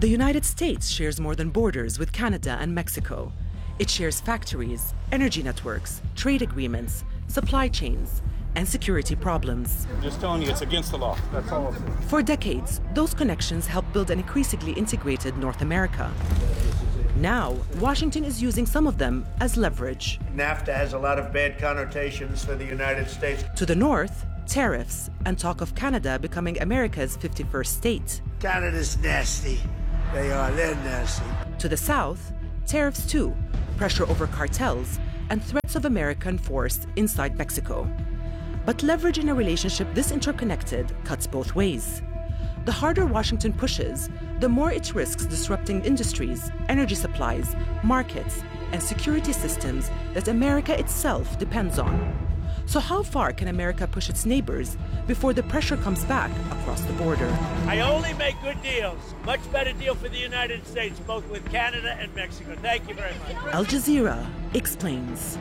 The United States shares more than borders with Canada and Mexico. It shares factories, energy networks, trade agreements, supply chains, and security problems. I'm just telling you, it's against the law. That's all. For decades, those connections helped build an increasingly integrated North America. Now, Washington is using some of them as leverage. NAFTA has a lot of bad connotations for the United States. To the north, tariffs and talk of Canada becoming America's 51st state. Canada's nasty. They're nasty. To the south, tariffs too, pressure over cartels, and threats of American force inside Mexico. But leverage in a relationship this interconnected cuts both ways. The harder Washington pushes, the more it risks disrupting industries, energy supplies, markets, and security systems that America itself depends on. So how far can America push its neighbors before the pressure comes back across the border? I only make good deals. Much better deal for the United States, both with Canada and Mexico. Thank you very much. Al Jazeera explains.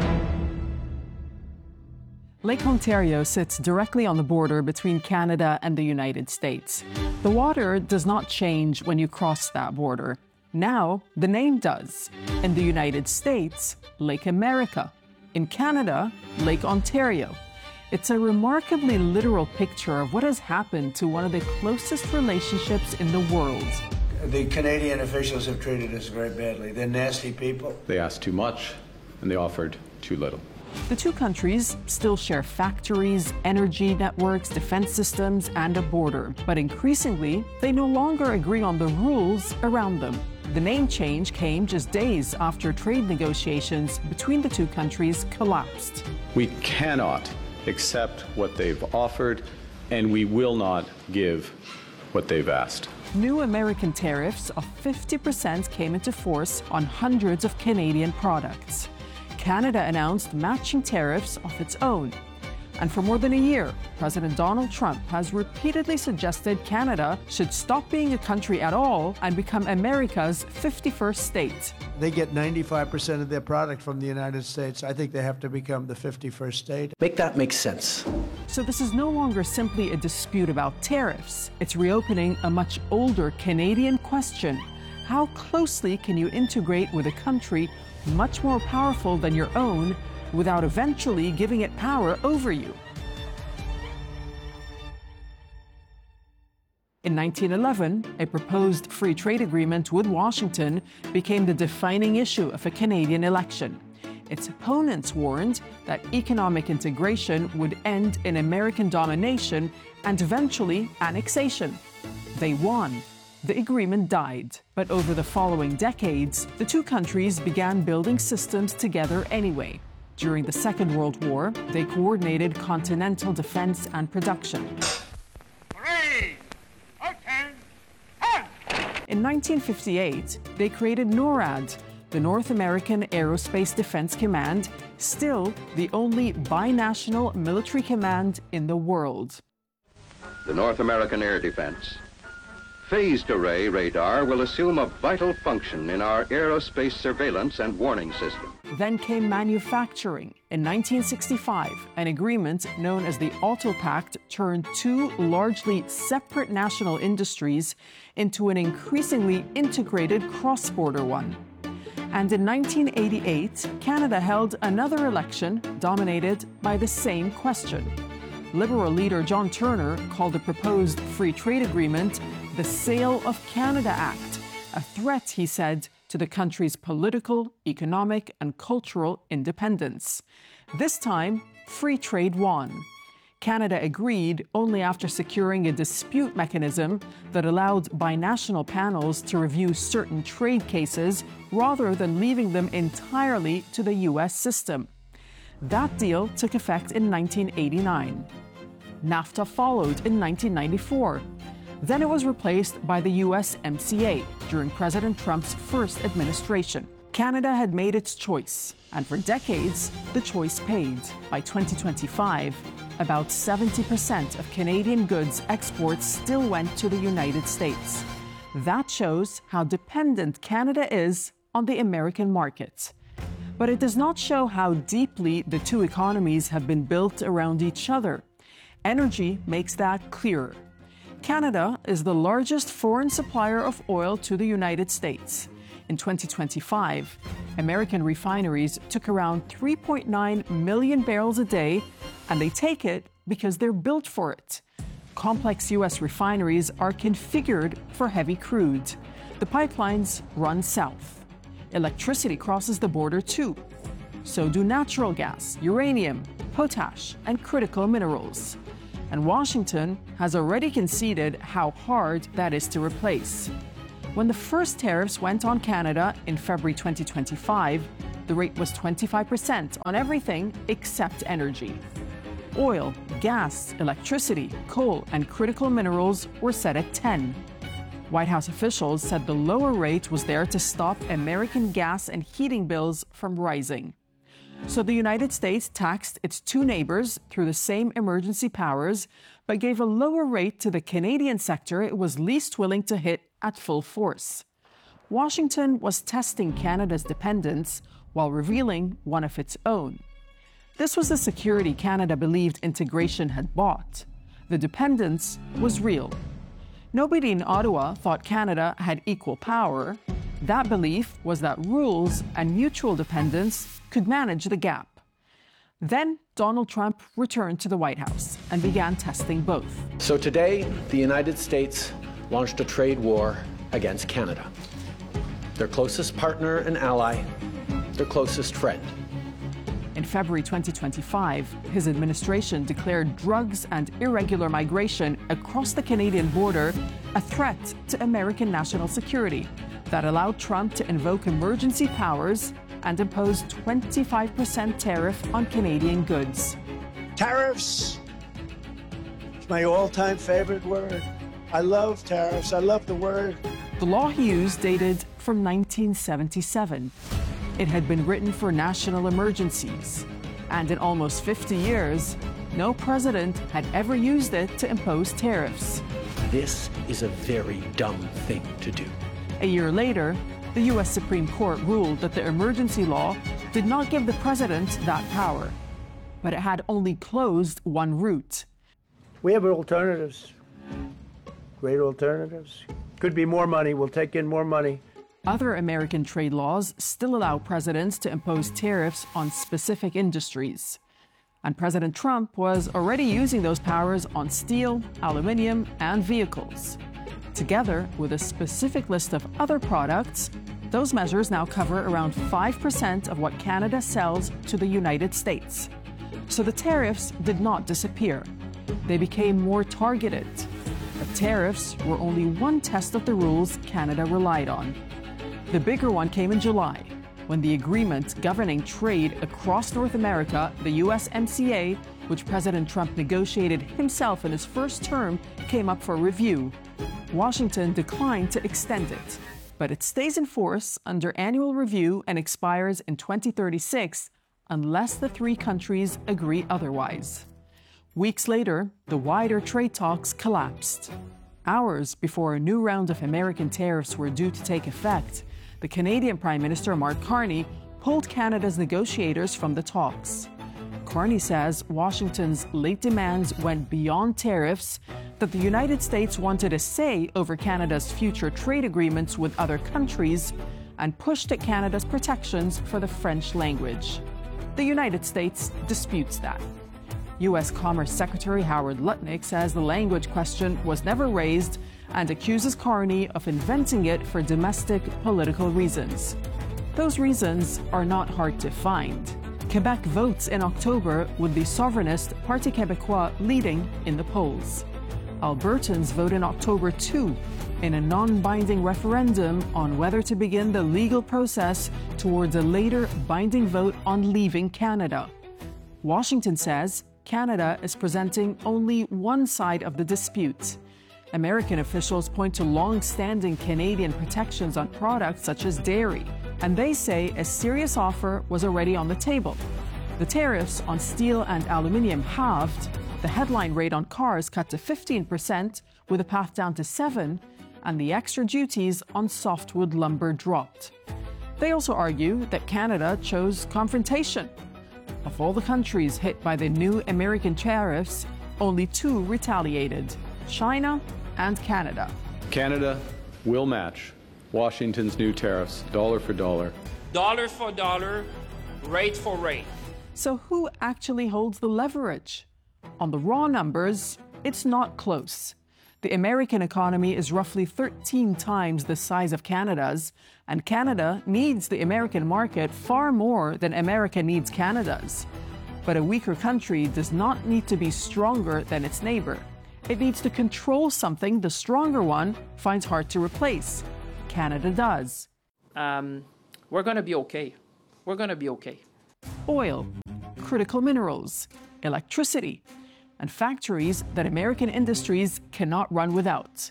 Lake Ontario sits directly on the border between Canada and the United States. The water does not change when you cross that border. Now, the name does. In the United States, Lake America. In Canada, Lake Ontario. It's a remarkably literal picture of what has happened to one of the closest relationships in the world. The Canadian officials have treated us very badly. They're nasty people. They asked too much, and they offered too little. The two countries still share factories, energy networks, defense systems, and a border. But increasingly, they no longer agree on the rules around them. The name change came just days after trade negotiations between the two countries collapsed. We cannot accept what they've offered, and we will not give what they've asked. New American tariffs of 50% came into force on hundreds of Canadian products. Canada announced matching tariffs of its own. And for more than a year, President Donald Trump has repeatedly suggested Canada should stop being a country at all and become America's 51st state. They get 95% of their product from the United States. I think they have to become the 51st state. Make that make sense. So this is no longer simply a dispute about tariffs. It's reopening a much older Canadian question. How closely can you integrate with a country much more powerful than your own without eventually giving it power over you? In 1911, a proposed free trade agreement with Washington became the defining issue of a Canadian election. Its opponents warned that economic integration would end in American domination and eventually annexation. They won. The agreement died, but over the following decades, the two countries began building systems together anyway. During the Second World War, they coordinated continental defense and production. 3, 10. In 1958, they created NORAD, the North American Aerospace Defense Command, still the only binational military command in the world. The North American Air Defense. Phased array radar will assume a vital function in our aerospace surveillance and warning system. Then came manufacturing. In 1965, an agreement known as the Auto Pact turned two largely separate national industries into an increasingly integrated cross-border one. And in 1988, Canada held another election dominated by the same question. Liberal leader John Turner called the proposed free trade agreement the Sale of Canada Act, a threat, he said, to the country's political, economic, and cultural independence. This time, free trade won. Canada agreed only after securing a dispute mechanism that allowed binational panels to review certain trade cases rather than leaving them entirely to the U.S. system. That deal took effect in 1989. NAFTA followed in 1994. Then it was replaced by the USMCA during President Trump's first administration. Canada had made its choice, and for decades, the choice paid. By 2025, about 70% of Canadian goods exports still went to the United States. That shows how dependent Canada is on the American market. But it does not show how deeply the two economies have been built around each other. Energy makes that clearer. Canada is the largest foreign supplier of oil to the United States. In 2025, American refineries took around 3.9 million barrels a day, and they take it because they're built for it. Complex U.S. refineries are configured for heavy crude. The pipelines run south. Electricity crosses the border too. So do natural gas, uranium, potash, and critical minerals. And Washington has already conceded how hard that is to replace. When the first tariffs went on Canada in February 2025, the rate was 25% on everything except energy. Oil, gas, electricity, coal, and critical minerals were set at 10. White House officials said the lower rate was there to stop American gas and heating bills from rising. So the United States taxed its two neighbors through the same emergency powers, but gave a lower rate to the Canadian sector it was least willing to hit at full force. Washington was testing Canada's dependence while revealing one of its own. This was the security Canada believed integration had bought. The dependence was real. Nobody in Ottawa thought Canada had equal power. That belief was that rules and mutual dependence could manage the gap. Then Donald Trump returned to the White House and began testing both. So today, the United States launched a trade war against Canada, their closest partner and ally, their closest friend. In February 2025, his administration declared drugs and irregular migration across the Canadian border a threat to American national security. That allowed Trump to invoke emergency powers and impose 25% tariff on Canadian goods. Tariffs. It's my all-time favorite word. I love tariffs. I love the word. The law he used dated from 1977. It had been written for national emergencies. And in almost 50 years, no president had ever used it to impose tariffs. This is a very dumb thing to do. A year later, the U.S. Supreme Court ruled that the emergency law did not give the president that power, but it had only closed one route. We have alternatives. Great alternatives. Could be more money. We'll take in more money. Other American trade laws still allow presidents to impose tariffs on specific industries. And President Trump was already using those powers on steel, aluminum, and vehicles. Together with a specific list of other products, those measures now cover around 5% of what Canada sells to the United States. So the tariffs did not disappear. They became more targeted. But tariffs were only one test of the rules Canada relied on. The bigger one came in July, when the agreement governing trade across North America, the USMCA, which President Trump negotiated himself in his first term, came up for review. Washington declined to extend it, but it stays in force under annual review and expires in 2036 unless the three countries agree otherwise. Weeks later, the wider trade talks collapsed. Hours before a new round of American tariffs were due to take effect, the Canadian Prime Minister Mark Carney pulled Canada's negotiators from the talks. Carney says Washington's late demands went beyond tariffs, that the United States wanted a say over Canada's future trade agreements with other countries, and pushed at Canada's protections for the French language. The United States disputes that. U.S. Commerce Secretary Howard Lutnick says the language question was never raised and accuses Carney of inventing it for domestic political reasons. Those reasons are not hard to find. Quebec votes in October with the sovereignist Parti Québécois leading in the polls. Albertans vote in October too, in a non-binding referendum on whether to begin the legal process towards a later binding vote on leaving Canada. Washington says Canada is presenting only one side of the dispute. American officials point to long-standing Canadian protections on products such as dairy, and they say a serious offer was already on the table. The tariffs on steel and aluminium halved, the headline rate on cars cut to 15% with a path down to 7%, and the extra duties on softwood lumber dropped. They also argue that Canada chose confrontation. Of all the countries hit by the new American tariffs, only 2 retaliated, China and Canada. Canada will match Washington's new tariffs dollar for dollar. Dollar for dollar, rate for rate. So who actually holds the leverage? On the raw numbers, it's not close. The American economy is roughly 13 times the size of Canada's, and Canada needs the American market far more than America needs Canada's. But a weaker country does not need to be stronger than its neighbor. It needs to control something the stronger one finds hard to replace. Canada does. We're going to be okay. We're going to be okay. Oil, critical minerals, electricity, and factories that American industries cannot run without.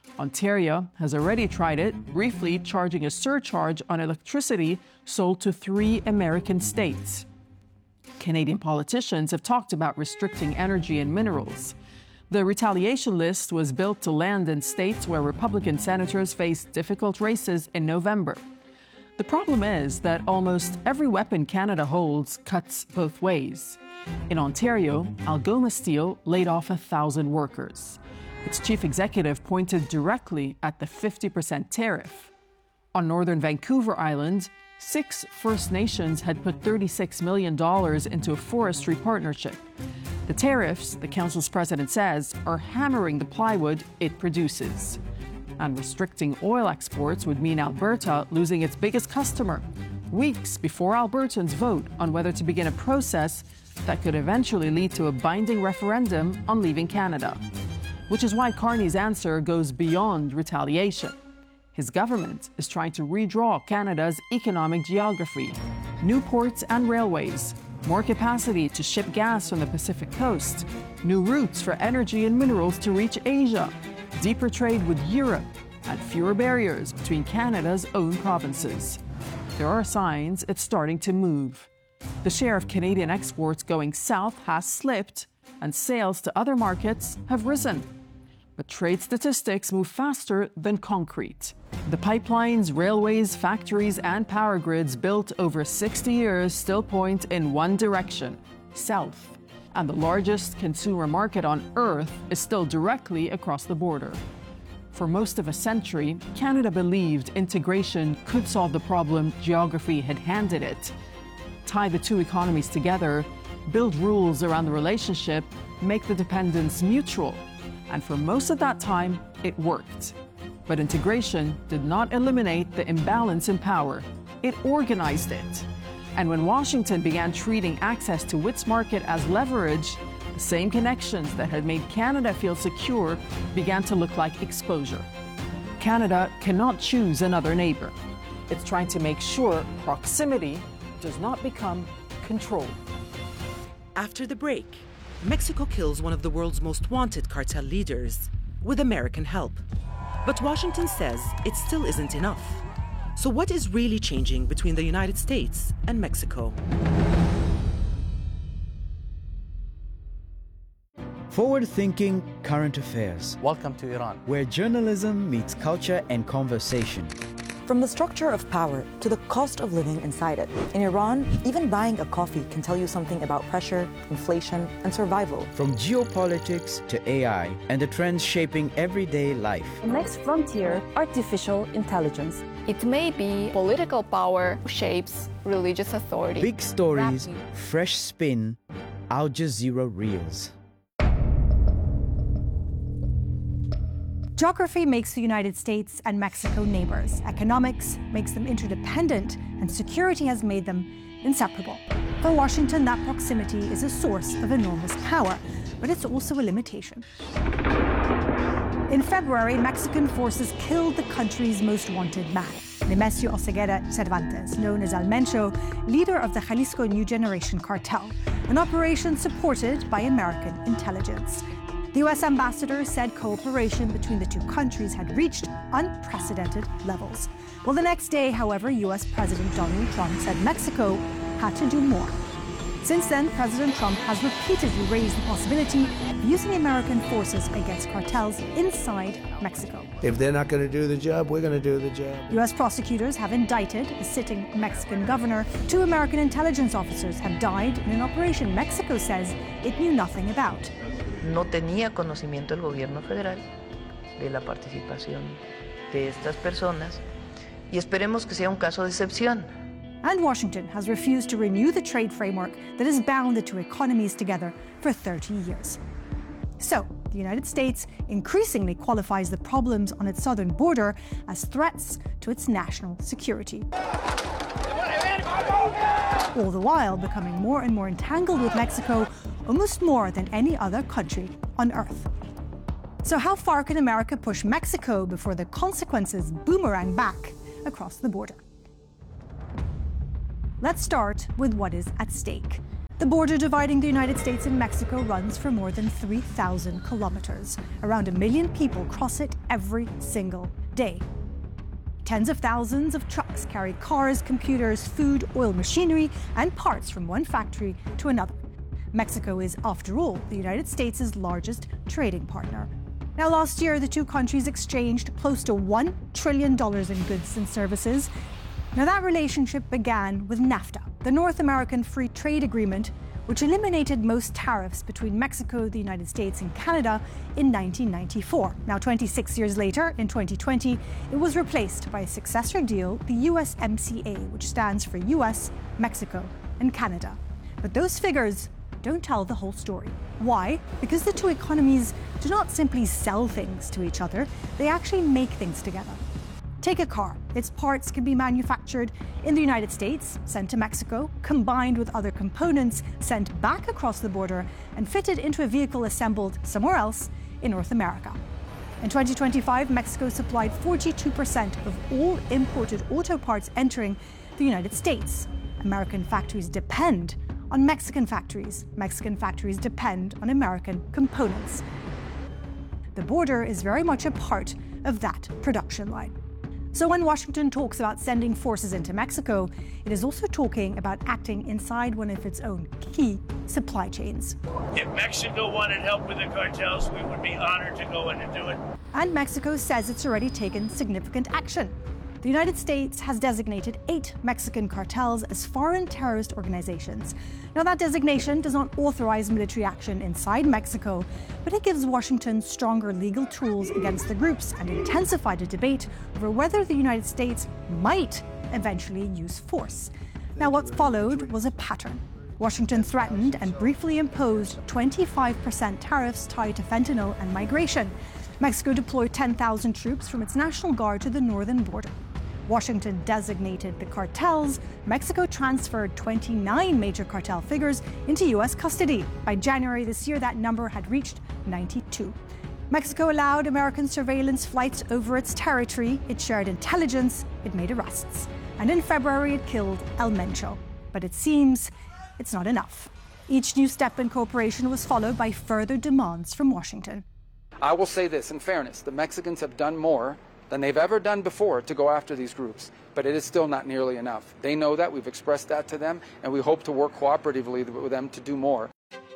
Ontario has already tried it, briefly charging a surcharge on electricity sold to 3 American states. Canadian politicians have talked about restricting energy and minerals. The retaliation list was built to land in states where Republican senators face difficult races in November. The problem is that almost every weapon Canada holds cuts both ways. In Ontario, Algoma Steel laid off 1,000 workers. Its chief executive pointed directly at the 50% tariff. On northern Vancouver Island, 6 First Nations had put $36 million into a forestry partnership. The tariffs, the council's president says, are hammering the plywood it produces. And restricting oil exports would mean Alberta losing its biggest customer, weeks before Albertans vote on whether to begin a process that could eventually lead to a binding referendum on leaving Canada. Which is why Carney's answer goes beyond retaliation. His government is trying to redraw Canada's economic geography. New ports and railways, more capacity to ship gas from the Pacific coast, new routes for energy and minerals to reach Asia, deeper trade with Europe, and fewer barriers between Canada's own provinces. There are signs it's starting to move. The share of Canadian exports going south has slipped, and sales to other markets have risen. But trade statistics move faster than concrete. The pipelines, railways, factories, and power grids built over 60 years still point in one direction, south. And the largest consumer market on Earth is still directly across the border. For most of a century, Canada believed integration could solve the problem geography had handed it. Tie the two economies together, build rules around the relationship, make the dependence mutual. And for most of that time, it worked. But integration did not eliminate the imbalance in power. It organized it. And when Washington began treating access to its market as leverage, the same connections that had made Canada feel secure began to look like exposure. Canada cannot choose another neighbor. It's trying to make sure proximity does not become control. After the break, Mexico kills one of the world's most wanted cartel leaders with American help. But Washington says it still isn't enough. So what is really changing between the United States and Mexico? Forward-thinking current affairs. Welcome to Iran, where journalism meets culture and conversation. From the structure of power to the cost of living inside it. In Iran, even buying a coffee can tell you something about pressure, inflation, and survival. From geopolitics to AI and the trends shaping everyday life. The next frontier, artificial intelligence. It may be political power shapes religious authority. Big stories, fresh spin, Al Jazeera Reels. Geography makes the United States and Mexico neighbors. Economics makes them interdependent, and security has made them inseparable. For Washington, that proximity is a source of enormous power, but it's also a limitation. In February, Mexican forces killed the country's most wanted man, Nemesio Oseguera Cervantes, known as El Mencho, leader of the Jalisco New Generation cartel, an operation supported by American intelligence. The U.S. ambassador said cooperation between the two countries had reached unprecedented levels. Well, the next day, however, U.S. President Donald Trump said Mexico had to do more. Since then, President Trump has repeatedly raised the possibility of using American forces against cartels inside Mexico. If they're not going to do the job, we're going to do the job. U.S. prosecutors have indicted a sitting Mexican governor. 2 American intelligence officers have died in an operation Mexico says it knew nothing about. No tenía conocimiento el gobierno federal de la participación de estas personas y esperemos que sea un caso de excepción. And Washington has refused to renew the trade framework that has bound the two economies together for 30 years. So, the United States increasingly qualifies the problems on its southern border as threats to its national security. All the while becoming more and more entangled with Mexico, almost more than any other country on Earth. So how far can America push Mexico before the consequences boomerang back across the border? Let's start with what is at stake. The border dividing the United States and Mexico runs for more than 3,000 kilometers. Around 1 million people cross it every single day. Tens of thousands of trucks carry cars, computers, food, oil, machinery, and parts from one factory to another. Mexico is, after all, the United States' largest trading partner. Now, last year, the two countries exchanged close to $1 trillion in goods and services. Now, that relationship began with NAFTA, the North American Free Trade Agreement, which eliminated most tariffs between Mexico, the United States, and Canada in 1994. Now, 26 years later, in 2020, it was replaced by a successor deal, the USMCA, which stands for US, Mexico, and Canada. But those figures don't tell the whole story. Why? Because the two economies do not simply sell things to each other, they actually make things together. Take a car. Its parts can be manufactured in the United States, sent to Mexico, combined with other components, sent back across the border, and fitted into a vehicle assembled somewhere else in North America. In 2025, Mexico supplied 42% of all imported auto parts entering the United States. American factories depend on Mexican factories. Mexican factories depend on American components. The border is very much a part of that production line. So when Washington talks about sending forces into Mexico, it is also talking about acting inside one of its own key supply chains. If Mexico wanted help with the cartels, we would be honored to go in and do it. And Mexico says it's already taken significant action. The United States has designated 8 Mexican cartels as foreign terrorist organizations. Now, that designation does not authorize military action inside Mexico, but it gives Washington stronger legal tools against the groups and intensified a debate over whether the United States might eventually use force. Now, what followed was a pattern. Washington threatened and briefly imposed 25% tariffs tied to fentanyl and migration. Mexico deployed 10,000 troops from its National Guard to the northern border. Washington designated the cartels. Mexico transferred 29 major cartel figures into U.S. custody. By January this year, that number had reached 92. Mexico allowed American surveillance flights over its territory. It shared intelligence. It made arrests. And in February, it killed El Mencho. But it seems it's not enough. Each new step in cooperation was followed by further demands from Washington. I will say this in fairness, the Mexicans have done more than they've ever done before to go after these groups, but it is still not nearly enough. They know that, we've expressed that to them, and we hope to work cooperatively with them to do more.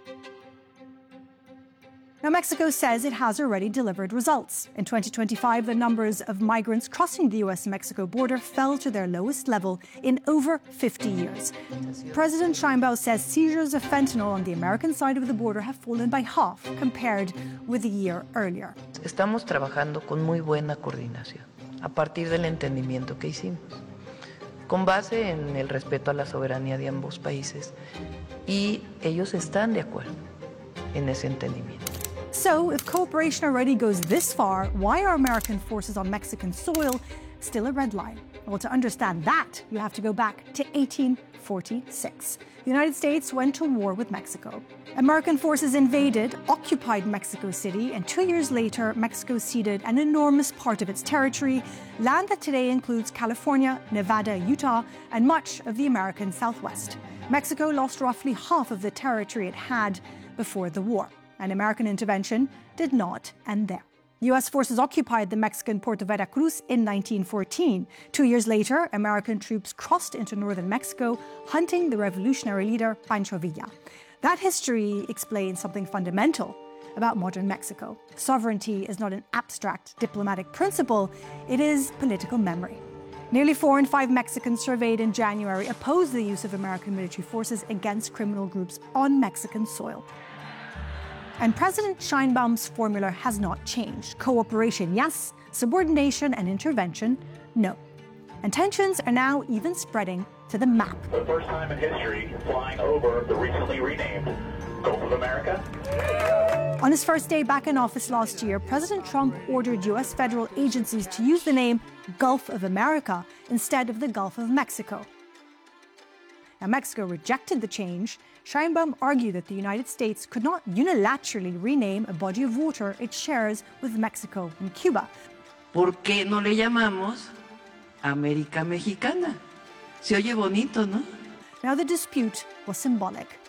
Now, Mexico says it has already delivered results. In 2025, the numbers of migrants crossing the US-Mexico border fell to their lowest level in over 50 years. President Sheinbaum says seizures of fentanyl on the American side of the border have fallen by half compared with a year earlier. Estamos trabajando con muy buena coordinación, a partir del entendimiento que hicimos, con base en el respeto a la soberanía de ambos países, y ellos están de acuerdo en ese entendimiento. So, if cooperation already goes this far, why are American forces on Mexican soil still a red line? Well, to understand that, you have to go back to 1846. The United States went to war with Mexico. American forces invaded, occupied Mexico City, and 2 years later, Mexico ceded an enormous part of its territory, land that today includes California, Nevada, Utah, and much of the American Southwest. Mexico lost roughly half of the territory it had before the war. And American intervention did not end there. U.S. forces occupied the Mexican port of Veracruz in 1914. 2 years later, American troops crossed into northern Mexico, hunting the revolutionary leader Pancho Villa. That history explains something fundamental about modern Mexico. Sovereignty is not an abstract diplomatic principle, it is political memory. Nearly 4 in 5 Mexicans surveyed in January opposed the use of American military forces against criminal groups on Mexican soil. And President Sheinbaum's formula has not changed. Cooperation, yes. Subordination and intervention, no. And tensions are now even spreading to the map. For the first time in history, flying over the recently renamed Gulf of America. On his first day back in office last year, President Trump ordered U.S. federal agencies to use the name Gulf of America instead of the Gulf of Mexico. Now, Mexico rejected the change. Sheinbaum argued that the United States could not unilaterally rename a body of water it shares with Mexico and Cuba. ¿Por qué no le llamamos América Mexicana? Se oye bonito, ¿no? Now, the dispute was symbolic.